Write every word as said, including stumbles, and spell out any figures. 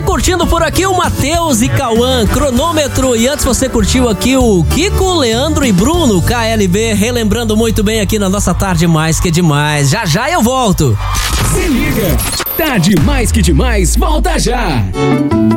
curtindo por aqui o Matheus e Cauã, Cronômetro. E antes você curtiu aqui o Kiko, Leandro e Bruno, K L B, relembrando muito bem aqui na nossa Tarde Mais Que Demais. Já já eu volto. Se liga, Tarde Mais Que Demais, volta já.